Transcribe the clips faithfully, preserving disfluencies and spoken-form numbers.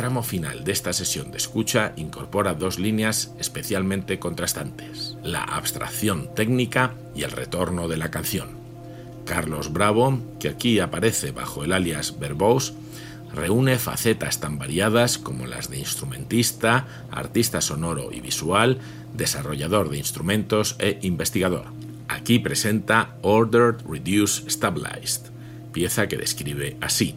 tramo final de esta sesión de escucha incorpora dos líneas especialmente contrastantes: la abstracción técnica y el retorno de la canción. Carlos Bravo, que aquí aparece bajo el alias Verbose, reúne facetas tan variadas como las de instrumentista, artista sonoro y visual, desarrollador de instrumentos e investigador. Aquí presenta Ordered, Reduced, Stabilized, pieza que describe así: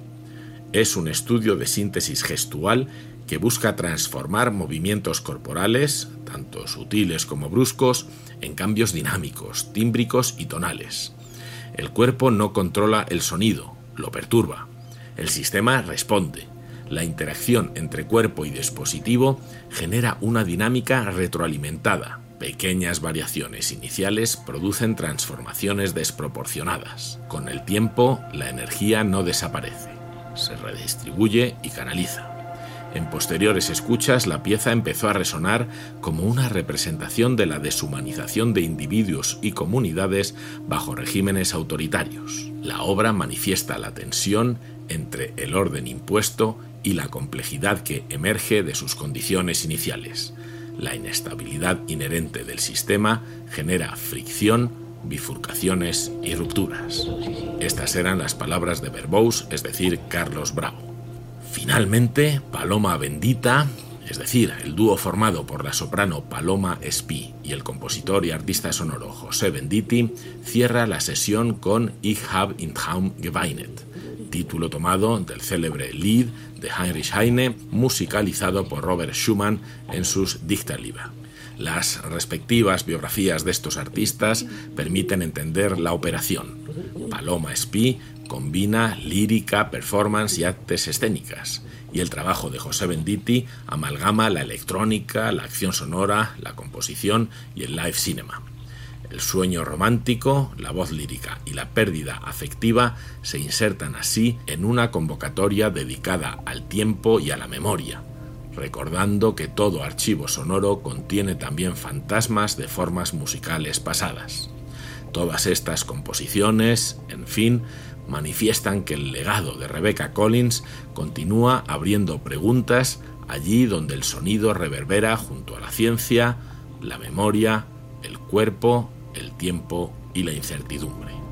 es un estudio de síntesis gestual que busca transformar movimientos corporales, tanto sutiles como bruscos, en cambios dinámicos, tímbricos y tonales. El cuerpo no controla el sonido, lo perturba. El sistema responde. La interacción entre cuerpo y dispositivo genera una dinámica retroalimentada. Pequeñas variaciones iniciales producen transformaciones desproporcionadas. Con el tiempo, la energía no desaparece, se redistribuye y canaliza. En posteriores escuchas, la pieza empezó a resonar como una representación de la deshumanización de individuos y comunidades bajo regímenes autoritarios. La obra manifiesta la tensión entre el orden impuesto y la complejidad que emerge de sus condiciones iniciales. La inestabilidad inherente del sistema genera fricción, bifurcaciones y rupturas. Estas eran las palabras de Verbose, es decir, Carlos Bravo. Finalmente, Paloma Bendita, es decir, el dúo formado por la soprano Paloma Espí y el compositor y artista sonoro José Venditti, cierra la sesión con Ich hab in Traum geweinet, título tomado del célebre Lied de Heinrich Heine, musicalizado por Robert Schumann en sus Dichterliebe. Las respectivas biografías de estos artistas permiten entender la operación. Paloma Espí combina lírica, performance y artes escénicas, y el trabajo de José Venditti amalgama la electrónica, la acción sonora, la composición y el live cinema. El sueño romántico, la voz lírica y la pérdida afectiva se insertan así en una convocatoria dedicada al tiempo y a la memoria, recordando que todo archivo sonoro contiene también fantasmas de formas musicales pasadas. Todas estas composiciones, en fin, manifiestan que el legado de Rebecca Collins continúa abriendo preguntas allí donde el sonido reverbera junto a la ciencia, la memoria, el cuerpo, el tiempo y la incertidumbre.